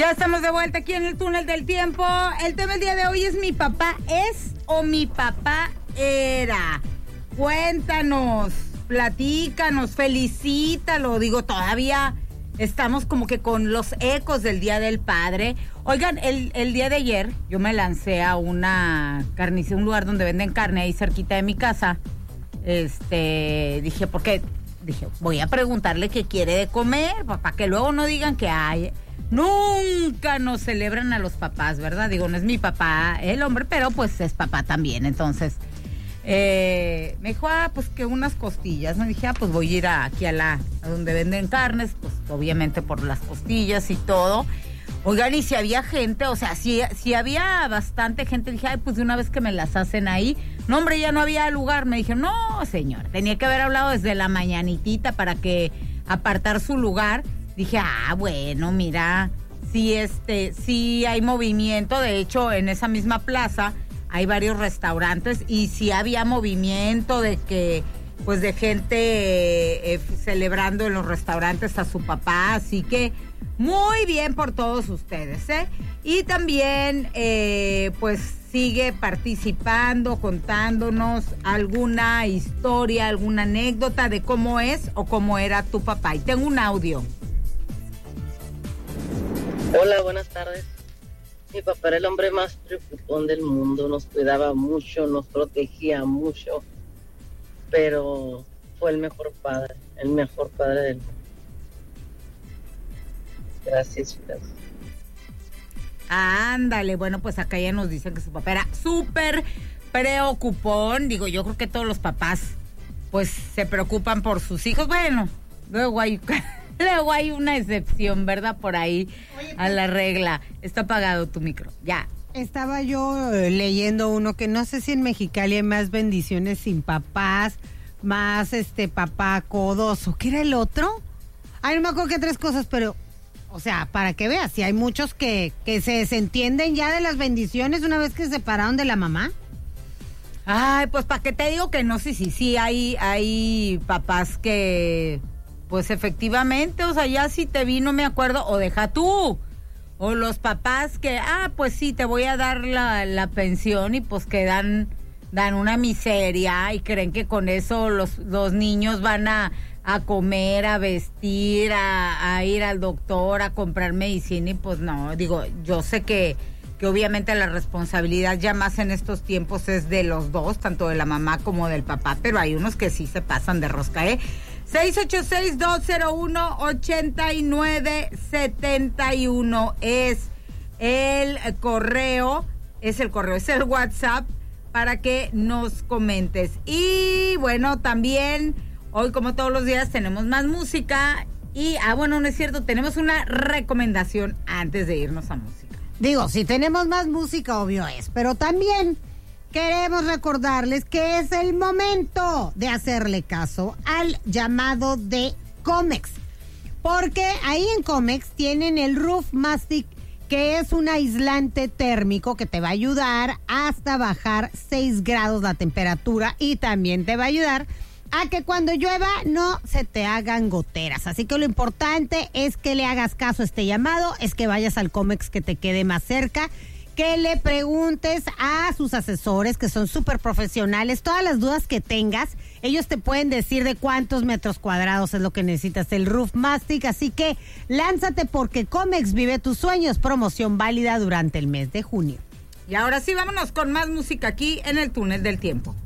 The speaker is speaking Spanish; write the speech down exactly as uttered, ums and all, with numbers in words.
Ya estamos de vuelta aquí en el túnel del tiempo. El tema del día de hoy es mi papá es o mi papá era. Cuéntanos, platícanos, felicítalo. Digo, todavía estamos como que con los ecos del Día del Padre. Oigan, el, el día de ayer yo me lancé a una carnicería, un lugar donde venden carne ahí cerquita de mi casa. Este, dije, ¿por qué? Dije, voy a preguntarle qué quiere de comer, para que luego no digan que hay. Nunca nos celebran a los papás, ¿verdad? Digo, no es mi papá el hombre, pero pues es papá también. Entonces, eh, me dijo, ah, pues que unas costillas. Me dije, ah, pues voy a ir a, aquí a la, a donde venden carnes, pues obviamente por las costillas y todo. Oigan, y si había gente, o sea, si, si había bastante gente, dije, ay, pues de una vez que me las hacen ahí. No, hombre, ya no había lugar. Me dije, no, señor, tenía que haber hablado desde la mañanitita para que apartar su lugar. Dije, ah, bueno, mira, sí, este, sí hay movimiento. De hecho, en esa misma plaza hay varios restaurantes y sí había movimiento de que, pues, de gente eh, eh, celebrando en los restaurantes a su papá. Así que muy bien por todos ustedes, ¿eh? Y también, eh, pues, sigue participando, contándonos alguna historia, alguna anécdota de cómo es o cómo era tu papá. Y tengo un audio. Hola, buenas tardes. Mi papá era el hombre más preocupón del mundo, nos cuidaba mucho, nos protegía mucho, pero fue el mejor padre, el mejor padre del mundo. Gracias, gracias. Ándale, bueno, pues acá ya nos dicen que su papá era súper preocupón. Digo, yo creo que todos los papás, pues, se preocupan por sus hijos. Bueno, luego hay... Luego hay una excepción, ¿verdad? Por ahí. Oye, a la regla. Está apagado tu micro. Ya. Estaba yo eh, leyendo uno que no sé si en Mexicali hay más bendiciones sin papás, más este papá codoso. ¿Qué era el otro? Ay, no me acuerdo qué tres cosas, pero, o sea, para que veas, si hay muchos que, que se desentienden ya de las bendiciones una vez que se separaron de la mamá. Ay, pues para qué te digo que no, sí, sí, sí, hay, hay papás que... Pues efectivamente, o sea, ya si te vi, no me acuerdo, o deja tú, o los papás que, ah, pues sí, te voy a dar la, la pensión y pues que dan, dan una miseria y creen que con eso los, los niños van a, a comer, a vestir, a, a ir al doctor, a comprar medicina y pues no, digo, yo sé que, que obviamente la responsabilidad ya más en estos tiempos es de los dos, tanto de la mamá como del papá, pero hay unos que sí se pasan de rosca, ¿eh? seis ocho seis, dos cero uno, ocho nueve siete uno es el correo, es el correo, es el WhatsApp para que nos comentes. Y bueno, también hoy como todos los días tenemos más música y, ah bueno, no es cierto, tenemos una recomendación antes de irnos a música. Digo, si tenemos más música, obvio es, pero también... queremos recordarles que es el momento de hacerle caso al llamado de Comex, porque ahí en Comex tienen el Roof Mastic, que es un aislante térmico que te va a ayudar hasta bajar seis grados la temperatura y también te va a ayudar a que cuando llueva no se te hagan goteras. Así que lo importante es que le hagas caso a este llamado, es que vayas al Comex que te quede más cerca, que le preguntes a sus asesores que son súper profesionales todas las dudas que tengas. Ellos te pueden decir de cuántos metros cuadrados es lo que necesitas el Roof Mastic, así que lánzate porque Comex vive tus sueños, promoción válida durante el mes de junio. Y ahora sí, vámonos con más música aquí en el túnel del tiempo.